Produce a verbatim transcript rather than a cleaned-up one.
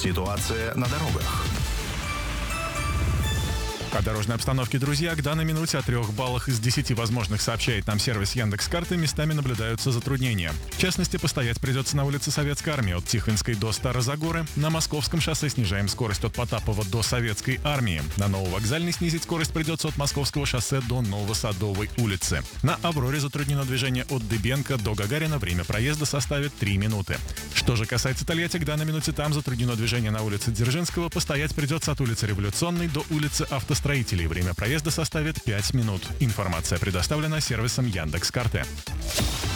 Ситуация на дорогах. О дорожной обстановке, друзья, к данной минуте о трех баллах из десяти возможных сообщает нам сервис Яндекс.Карты, местами наблюдаются затруднения. В частности, постоять придется на улице Советской Армии от Тихвинской до Старозагоры. На Московском шоссе снижаем скорость от Потапова до Советской Армии. На Нововокзальной снизить скорость придется от Московского шоссе до Новосадовой улицы. На Авроре затруднено движение от Дыбенко до Гагарина. Время проезда составит три минуты. Что же касается Тольятти, к данной минуте там затруднено движение на улице Дзержинского. Постоять придется от улицы Революционной до улицы Автостроителей. Время проезда составит пять минут. Информация предоставлена сервисом Яндекс.Карты.